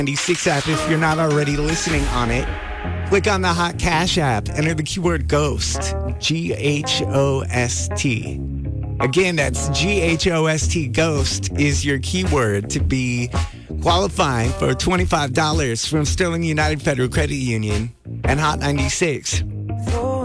96 app if you're not already listening on it. Click on the Hot Cash app. Enter the keyword GHOST. GHOST. Again, that's GHOST. GHOST is your keyword to be qualifying for $25 from Sterling United Federal Credit Union and Hot 96.